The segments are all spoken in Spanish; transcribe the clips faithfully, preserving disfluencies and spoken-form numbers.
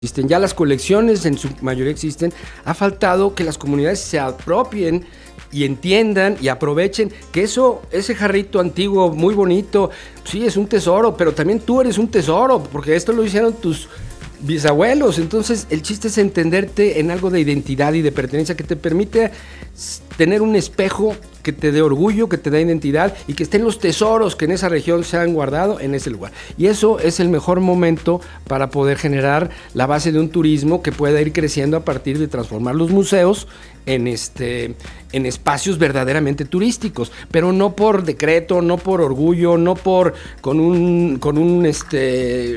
existen, ya las colecciones en su mayoría existen, ha faltado que las comunidades se apropien y entiendan y aprovechen que eso, ese jarrito antiguo muy bonito, sí es un tesoro, pero también tú eres un tesoro, porque esto lo hicieron tus bisabuelos. Entonces el chiste es entenderte en algo de identidad y de pertenencia que te permite tener un espejo que te dé orgullo, que te dé identidad y que estén los tesoros que en esa región se han guardado en ese lugar. Y eso es el mejor momento para poder generar la base de un turismo que pueda ir creciendo a partir de transformar los museos en, este, en espacios verdaderamente turísticos, pero no por decreto, no por orgullo, no por con un, con un este,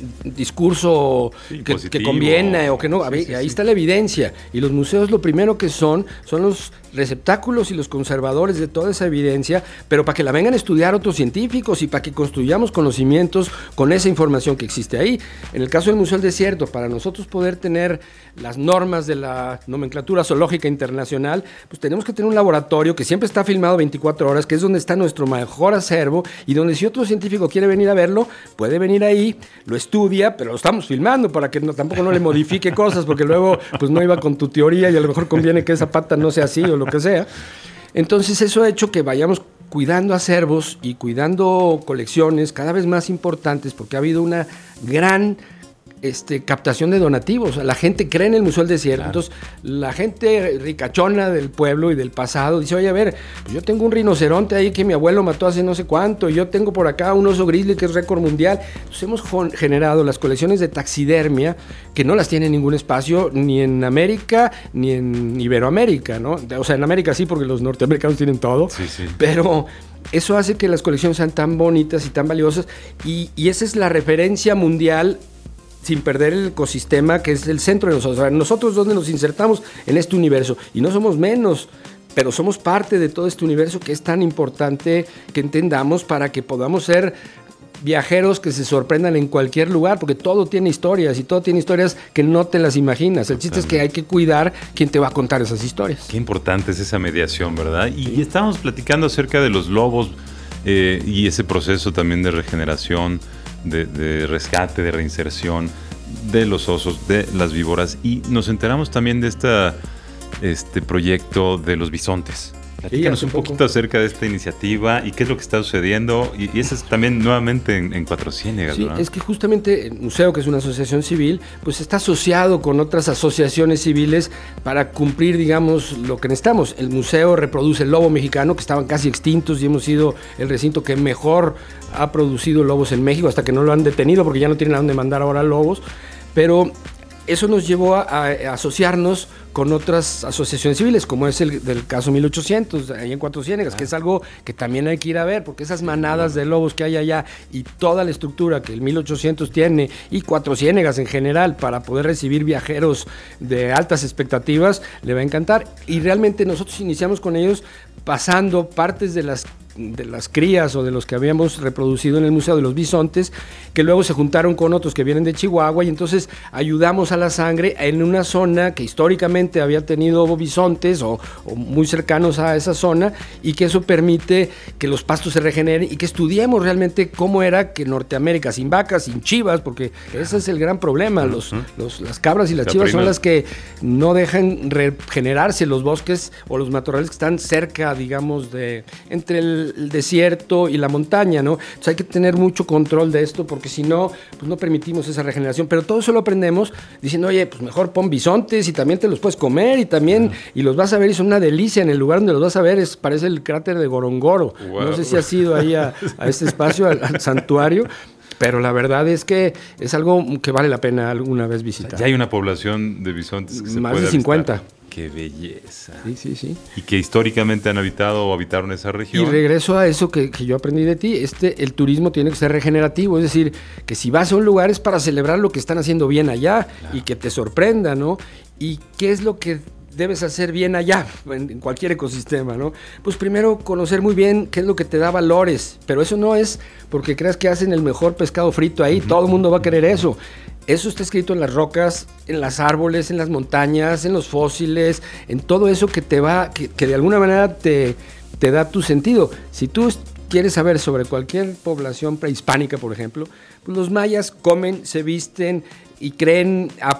discurso sí, que, que conviene o que no. Sí, sí, ahí sí. Está la evidencia. Y los museos lo primero que son, son los receptáculos y los conservadores de toda esa evidencia, pero para que la vengan a estudiar otros científicos y para que construyamos conocimientos con esa información que existe ahí. En el caso del Museo del Desierto, para nosotros poder tener las normas de la nomenclatura zoológica internacional, pues tenemos que tener un laboratorio que siempre está filmado veinticuatro horas, que es donde está nuestro mejor acervo y donde si otro científico quiere venir a verlo, puede venir ahí, lo estudia, pero lo estamos filmando para que no, tampoco no le modifique cosas, porque luego pues no iba con tu teoría y a lo mejor conviene que esa pata no sea así o lo que sea. Entonces eso ha hecho que vayamos cuidando acervos y cuidando colecciones cada vez más importantes, porque ha habido una gran Este, captación de donativos. La gente cree en el Museo del Desierto. Claro. Entonces la gente ricachona del pueblo y del pasado dice, oye, a ver, pues yo tengo un rinoceronte ahí que mi abuelo mató hace no sé cuánto, y yo tengo por acá un oso grizzly que es récord mundial. Entonces hemos generado las colecciones de taxidermia que no las tiene en ningún espacio, ni en América ni en Iberoamérica, ¿no? O sea, en América sí, porque los norteamericanos tienen todo, sí, sí. Pero eso hace que las colecciones sean tan bonitas y tan valiosas, y, y esa es la referencia mundial, sin perder el ecosistema que es el centro de nosotros. O sea, nosotros donde nos insertamos en este universo, y no somos menos, pero somos parte de todo este universo que es tan importante que entendamos para que podamos ser viajeros que se sorprendan en cualquier lugar, porque todo tiene historias y todo tiene historias que no te las imaginas. El chiste es que hay que cuidar quién te va a contar esas historias. Qué importante es esa mediación, ¿verdad? Y, sí. y estábamos platicando acerca de los lobos eh, y ese proceso también de regeneración, De, de rescate, de reinserción de los osos, de las víboras, y nos enteramos también de esta, este proyecto de los bisontes. Platícanos sí, un poquito poco. acerca de esta iniciativa y qué es lo que está sucediendo, y, y eso es también nuevamente en, en Cuatro Ciénegas, sí, ¿verdad? Es que justamente el museo, que es una asociación civil, pues está asociado con otras asociaciones civiles para cumplir, digamos, lo que necesitamos. El museo reproduce el lobo mexicano, que estaban casi extintos, y hemos sido el recinto que mejor ha producido lobos en México, hasta que no lo han detenido porque ya no tienen a dónde mandar ahora lobos, pero eso nos llevó a, a asociarnos con otras asociaciones civiles, como es el del caso mil ochocientos, ahí en Cuatro Ciénegas, ah. que es algo que también hay que ir a ver, porque esas manadas de lobos que hay allá y toda la estructura que el mil ochocientos tiene, y Cuatro Ciénegas en general, para poder recibir viajeros de altas expectativas, le va a encantar. Y realmente nosotros iniciamos con ellos pasando partes de las de las crías o de los que habíamos reproducido en el Museo de los Bisontes, que luego se juntaron con otros que vienen de Chihuahua, y entonces ayudamos a la sangre en una zona que históricamente había tenido bisontes o, o muy cercanos a esa zona, y que eso permite que los pastos se regeneren y que estudiemos realmente cómo era que Norteamérica, sin vacas, sin chivas, porque ese es el gran problema, los, uh-huh. los, las cabras y las la chivas prima. son las que no dejan regenerarse los bosques o los matorrales que están cerca, digamos, de entre el el desierto y la montaña, ¿no? Entonces hay que tener mucho control de esto, porque si no, pues no permitimos esa regeneración. Pero todo eso lo aprendemos diciendo, oye, pues mejor pon bisontes y también te los puedes comer, y también, wow. y los vas a ver, y son una delicia. En el lugar donde los vas a ver es, parece el cráter de Gorongoro. Wow. No sé si has ido ahí a, a este espacio, al, al santuario, pero la verdad es que es algo que vale la pena alguna vez visitar. Ya hay una población de bisontes que se Más puede de cincuenta. Avistar. ¡Qué belleza! Sí, sí, sí. Y que históricamente han habitado o habitaron esa región. Y regreso a eso que, que yo aprendí de ti, este, el turismo tiene que ser regenerativo, es decir, que si vas a un lugar es para celebrar lo que están haciendo bien allá, claro. y que te sorprenda, ¿no? Y qué es lo que debes hacer bien allá, en, en cualquier ecosistema, ¿no? Pues primero conocer muy bien qué es lo que te da valores, pero eso no es porque creas que hacen el mejor pescado frito ahí, uh-huh. todo el mundo va a querer eso. Eso está escrito en las rocas, en los árboles, en las montañas, en los fósiles, en todo eso que te va, que, que de alguna manera te, te da tu sentido. Si tú quieres saber sobre cualquier población prehispánica, por ejemplo, pues los mayas comen, se visten y creen